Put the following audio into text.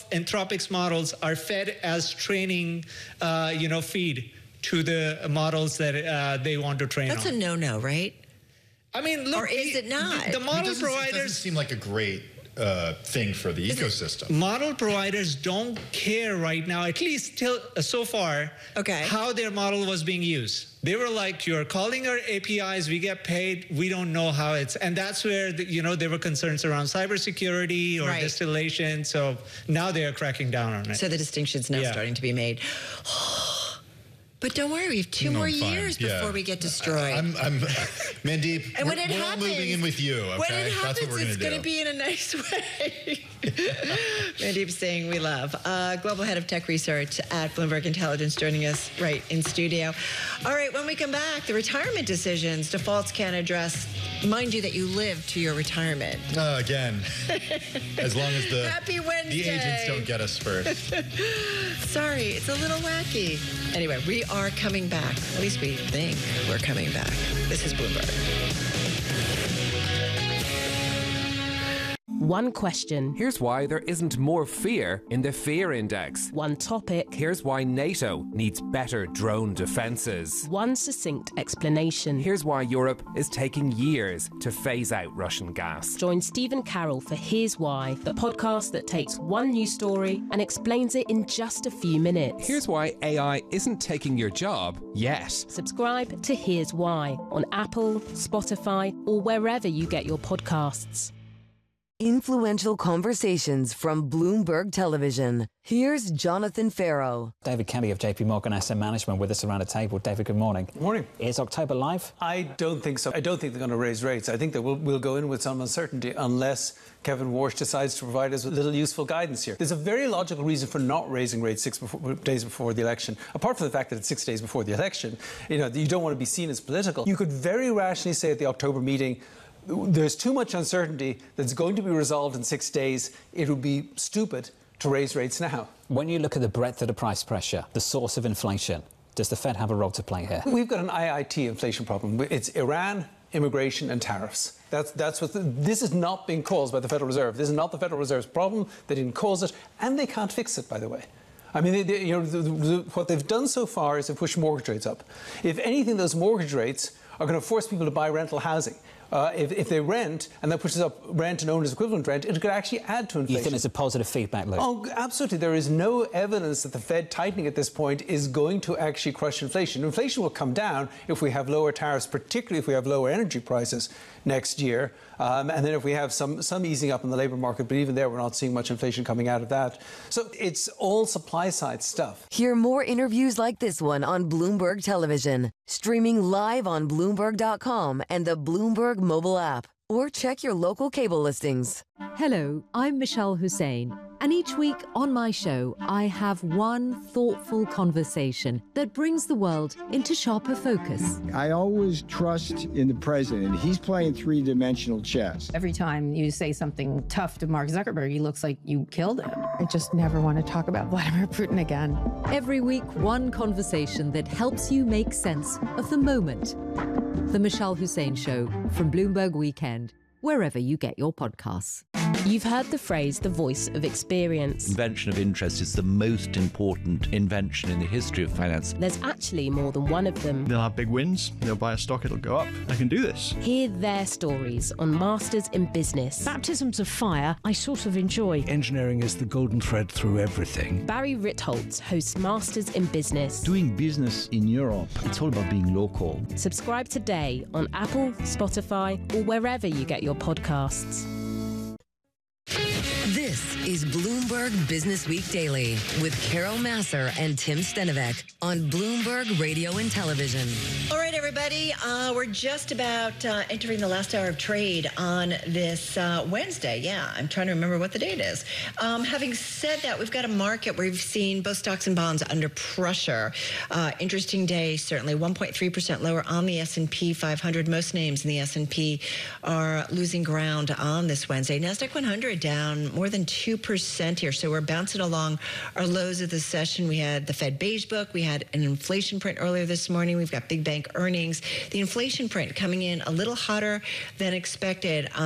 Anthropic's models are fed as training, feed to the models that they want to train That's on. a no-no, right? I mean, look, or is it not? The model It providers doesn't seem like a great thing for the ecosystem. Model providers don't care right now, at least till so far, how their model was being used. They were like, you're calling our APIs, we get paid, we don't know how it's, and that's where, there were concerns around cybersecurity or distillation, so now they are cracking down on it. So the distinction's now starting to be made. But don't worry, we have two more years before we get destroyed. I'm Mandeep, and when we're all moving in with you, okay? When it happens, that's what we're it's going to be in a nice way. Mandeep Singh, we love. Global Head of Tech Research at Bloomberg Intelligence, joining us right in studio. All right, when we come back, the retirement decisions defaults can address. Mind you that you live to your retirement. Again, as long as the agents don't get us first. Sorry, it's a little wacky. Anyway, we are coming back. At least we think we're coming back. This is Bloomberg. One question. Here's why there isn't more fear in the fear index. One topic. Here's why NATO needs better drone defences. One succinct explanation. Here's why Europe is taking years to phase out Russian gas. Join Stephen Carroll for Here's Why, the podcast that takes one news story and explains it in just a few minutes. Here's why AI isn't taking your job yet. Subscribe to Here's Why on Apple, Spotify, or wherever you get your podcasts. Influential conversations from Bloomberg Television. Here's Jonathan Farrow. David Kelly of JP Morgan Asset Management with us around the table. David, good morning. Good morning. Is October live? I don't think so. I don't think they're going to raise rates. I think that we'll go in with some uncertainty unless Kevin Warsh decides to provide us with a little useful guidance here. There's a very logical reason for not raising rates 6 days before the election. Apart from the fact that it's 6 days before the election, you don't want to be seen as political. You could very rationally say at the October meeting, there's too much uncertainty that's going to be resolved in 6 days. It would be stupid to raise rates now. When you look at the breadth of the price pressure, the source of inflation, does the Fed have a role to play here? We've got an IIT inflation problem. It's Iran, immigration and tariffs. That's what this is not being caused by the Federal Reserve. This is not the Federal Reserve's problem. They didn't cause it, and they can't fix it, by the way. I mean, what they've done so far is they've pushed mortgage rates up. If anything, those mortgage rates are going to force people to buy rental housing. If they rent, and that pushes up rent and owner's equivalent rent, it could actually add to inflation. You think it's a positive feedback loop? Oh, absolutely. There is no evidence that the Fed tightening at this point is going to actually crush inflation. Inflation will come down if we have lower tariffs, particularly if we have lower energy prices next year. And then if we have some easing up in the labour market, but even there we're not seeing much inflation coming out of that. So it's all supply-side stuff. Hear more interviews like this one on Bloomberg Television, streaming live on Bloomberg.com and the Bloomberg mobile app, or check your local cable listings. Hello, I'm Michelle Hussein, and each week on my show, I have one thoughtful conversation that brings the world into sharper focus. I always trust in the president. He's playing three-dimensional chess. Every time you say something tough to Mark Zuckerberg, he looks like you killed him. I just never want to talk about Vladimir Putin again. Every week, one conversation that helps you make sense of the moment. The Michelle Hussein Show from Bloomberg Weekend, wherever you get your podcasts. You've heard the phrase, the voice of experience. Invention of interest is the most important invention in the history of finance. There's actually more than one of them. They'll have big wins, they'll buy a stock, it'll go up. I can do this. Hear their stories on Masters in Business. Baptisms of fire, I sort of enjoy. Engineering is the golden thread through everything. Barry Ritholtz hosts Masters in Business. Doing business in Europe, it's all about being local. Subscribe today on Apple, Spotify, or wherever you get your podcasts. This is Bloomberg Business Week Daily with Carol Massar and Tim Stenovec on Bloomberg Radio and Television. All right, everybody, we're just about entering the last hour of trade on this Wednesday. Yeah, I'm trying to remember what the date is. Having said that, we've got a market where we've seen both stocks and bonds under pressure. Interesting day, certainly. 1.3% lower on the S&P 500. Most names in the S&P are losing ground on this Wednesday. NASDAQ 100 down more than 2% here. So we're bouncing along our lows of the session. We had the Fed Beige Book. We had an inflation print earlier this morning. We've got big bank earnings. The inflation print coming in a little hotter than expected.